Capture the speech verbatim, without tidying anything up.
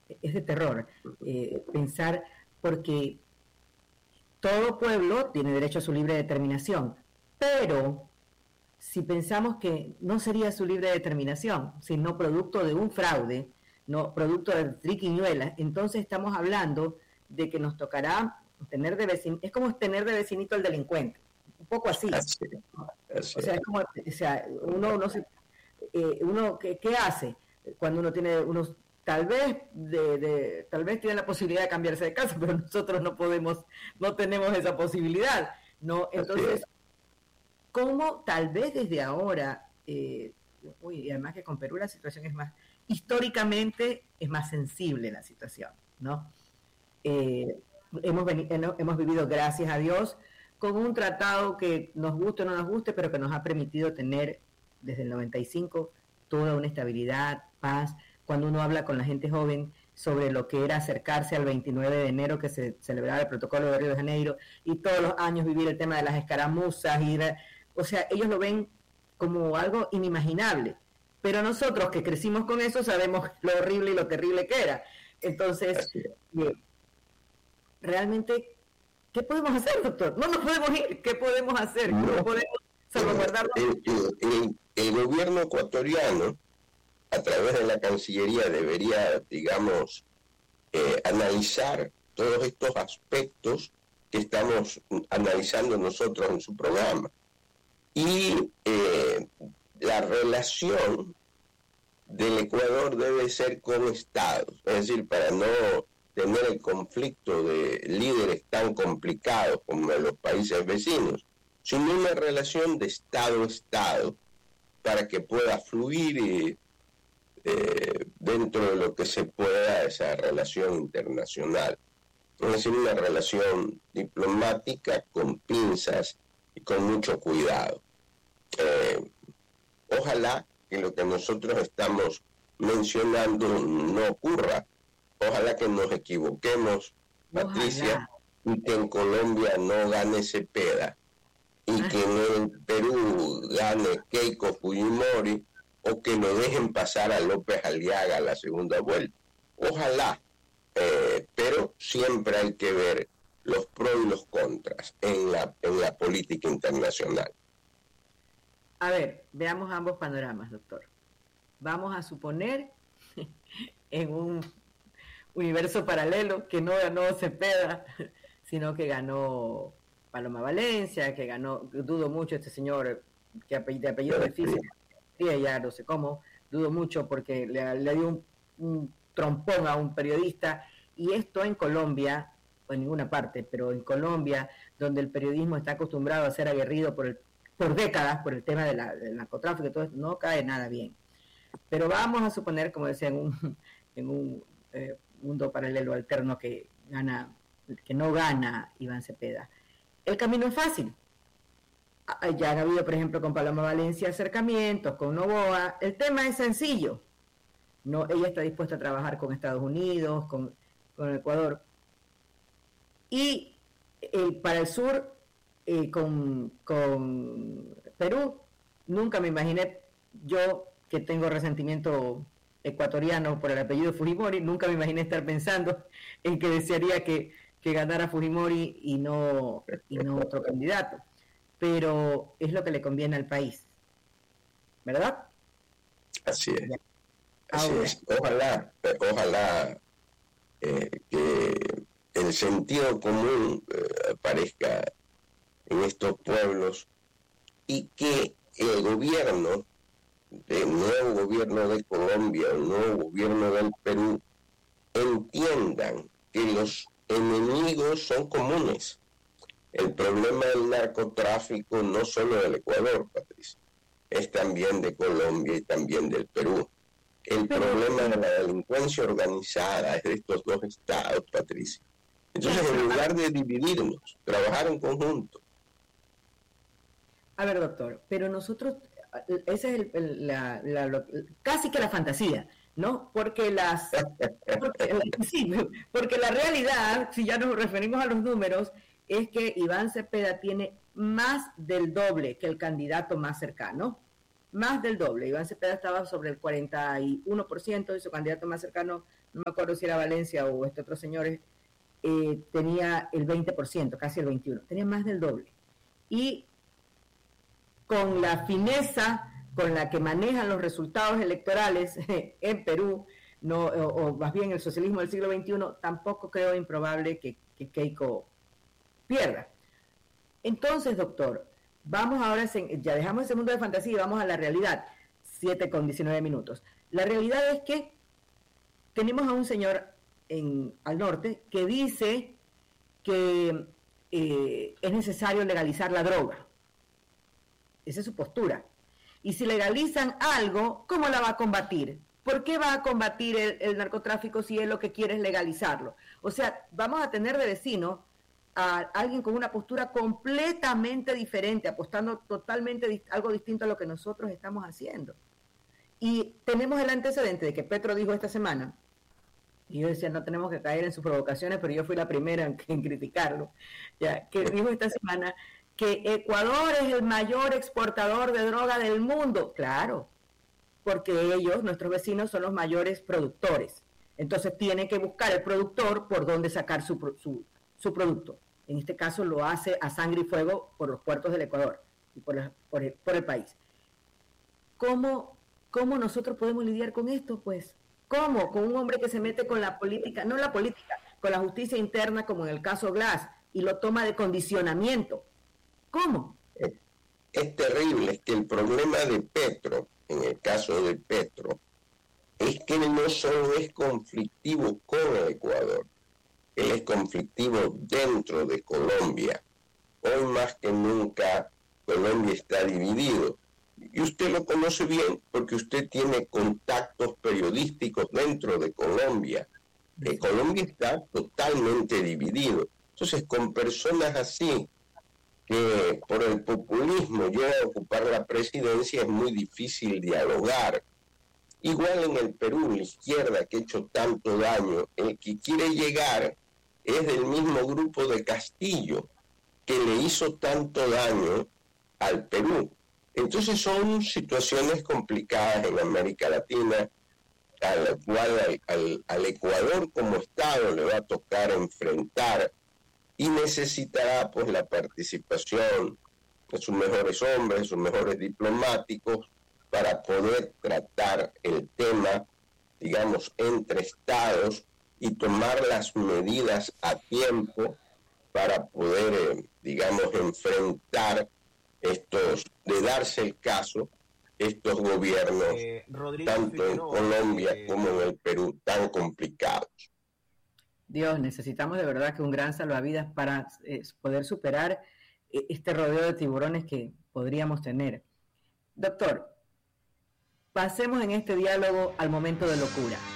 es de terror eh, pensar, porque todo pueblo tiene derecho a su libre determinación, pero si pensamos que no sería su libre determinación, sino producto de un fraude, no producto de triquiñuelas, entonces estamos hablando de que nos tocará tener de vecino, es como tener de vecinito el delincuente, un poco así. Así, así. O sea, es como, o sea, uno no se, eh, uno ¿qué, qué hace cuando uno tiene unos tal vez de, de tal vez tiene la posibilidad de cambiarse de casa, pero nosotros no podemos, no tenemos esa posibilidad, no, entonces cómo tal vez desde ahora, eh, uy, y además que con Perú la situación es más, históricamente es más sensible la situación, ¿no? Eh, hemos, hemos vivido, gracias a Dios, con un tratado que nos guste o no nos guste, pero que nos ha permitido tener desde el noventa y cinco toda una estabilidad, paz. Cuando uno habla con la gente joven sobre lo que era acercarse al veintinueve de enero que se celebraba el protocolo de Río de Janeiro y todos los años vivir el tema de las escaramuzas, y, o sea, ellos lo ven como algo inimaginable, pero nosotros que crecimos con eso sabemos lo horrible y lo terrible que era. Entonces, eh, realmente, ¿qué podemos hacer, doctor? No nos podemos ir, ¿qué podemos hacer? ¿Cómo no, podemos salvaguardarnos? El, el, el, el gobierno ecuatoriano, a través de la Cancillería, debería, digamos, eh, analizar todos estos aspectos que estamos analizando nosotros en su programa. Y eh, la relación del Ecuador debe ser con Estados, es decir, para no tener el conflicto de líderes tan complicados como en los países vecinos, sino una relación de Estado a Estado para que pueda fluir y, eh, dentro de lo que se pueda esa relación internacional. Es decir, una relación diplomática con pinzas y con mucho cuidado. Eh, ojalá que lo que nosotros estamos mencionando no ocurra. Ojalá que nos equivoquemos, Patricia, ojalá. Y que en Colombia no gane Cepeda, y Ay. que en el Perú gane Keiko Fujimori, o que lo dejen pasar a López Aliaga a la segunda vuelta. Ojalá, eh, pero siempre hay que ver los pros y los contras en la, en la política internacional. A ver, veamos ambos panoramas, doctor. Vamos a suponer en un universo paralelo que no ganó Cepeda, sino que ganó Paloma Valencia, que ganó, dudo mucho este señor que de apellido difícil, ya no sé cómo, dudo mucho porque le, le dio un, un trompón a un periodista, y esto en Colombia, o en ninguna parte, pero en Colombia, donde el periodismo está acostumbrado a ser aguerrido por el, por décadas por el tema de la, del narcotráfico y todo esto, no cae nada bien. Pero vamos a suponer, como decía, en un, en un eh, mundo paralelo alterno que gana, que no gana Iván Cepeda. El camino es fácil. Ya han habido, por ejemplo, con Paloma Valencia acercamientos, con Noboa. El tema es sencillo. No, ella está dispuesta a trabajar con Estados Unidos, con, con Ecuador. Y eh, para el sur, eh, con, con Perú, nunca me imaginé, yo que tengo resentimiento ecuatoriano por el apellido Fujimori, nunca me imaginé estar pensando en que desearía que, que ganara Fujimori y no, y no otro candidato. Pero es lo que le conviene al país, ¿verdad? Así es. Así Ahora. es. Ojalá, ojalá eh, que el sentido común eh, aparezca en estos pueblos y que el gobierno, el nuevo gobierno de Colombia, el nuevo gobierno del Perú, entiendan que los enemigos son comunes. El problema del narcotráfico no solo del Ecuador, Patricia, es también de Colombia y también del Perú. El Pero, problema de la delincuencia organizada es de estos dos estados, Patricia. Entonces, en lugar de dividirnos, trabajar en conjunto. A ver, doctor, pero nosotros, esa es el, el, la, la, la, casi que la fantasía, ¿no? Porque las, porque, sí, porque la realidad, si ya nos referimos a los números, es que Iván Cepeda tiene más del doble que el candidato más cercano, más del doble. Iván Cepeda estaba sobre el cuarenta y uno por ciento y su candidato más cercano no me acuerdo si era Valencia o este otro señor, eh, tenía el veinte por ciento, casi el veintiuno por ciento, tenía más del doble. Y con la fineza con la que manejan los resultados electorales en Perú, no, o, o más bien el socialismo del siglo veintiuno, tampoco creo improbable que, que Keiko pierda. Entonces, doctor, vamos ahora, ya dejamos ese mundo de fantasía y vamos a la realidad, siete con diecinueve minutos. La realidad es que tenemos a un señor en, al norte que dice que eh, es necesario legalizar la droga. Esa es su postura. Y si legalizan algo, ¿cómo la va a combatir? ¿Por qué va a combatir el, el narcotráfico si él lo que quiere es legalizarlo? O sea, vamos a tener de vecino a alguien con una postura completamente diferente, apostando totalmente di- algo distinto a lo que nosotros estamos haciendo. Y tenemos el antecedente de que Petro dijo esta semana, y yo decía, no tenemos que caer en sus provocaciones, pero yo fui la primera en, en criticarlo, ya, que dijo esta semana que Ecuador es el mayor exportador de droga del mundo. Claro, porque ellos, nuestros vecinos, son los mayores productores. Entonces tiene que buscar el productor por dónde sacar su, su, su producto. En este caso lo hace a sangre y fuego por los puertos del Ecuador y por, la, por, el, por el país. ¿Cómo, ¿Cómo nosotros podemos lidiar con esto? Pues, ¿cómo? Con un hombre que se mete con la política, no la política, con la justicia interna, como en el caso Glass, y lo toma de condicionamiento. ¿Cómo? Es, es terrible, es que el problema de Petro, en el caso de Petro, es que él no solo es conflictivo con el Ecuador, él es conflictivo dentro de Colombia. Hoy más que nunca Colombia está dividido. Y usted lo conoce bien porque usted tiene contactos periodísticos dentro de Colombia. Eh, Colombia está totalmente dividido. Entonces, con personas así, que por el populismo llega a ocupar la presidencia, es muy difícil dialogar. Igual en el Perú, la izquierda que ha hecho tanto daño, el que quiere llegar es del mismo grupo de Castillo, que le hizo tanto daño al Perú. Entonces son situaciones complicadas en América Latina, a la cual al, al, al Ecuador como Estado le va a tocar enfrentar y necesitará pues la participación de sus mejores hombres, sus mejores diplomáticos, para poder tratar el tema, digamos, entre estados y tomar las medidas a tiempo para poder, eh, digamos, enfrentar estos, de darse el caso, estos gobiernos, eh, tanto Figueroa, en Colombia eh, como en el Perú, tan complicados. Dios, necesitamos de verdad que un gran salvavidas para eh, poder superar eh, este rodeo de tiburones que podríamos tener. Doctor, pasemos en este diálogo al momento de locura.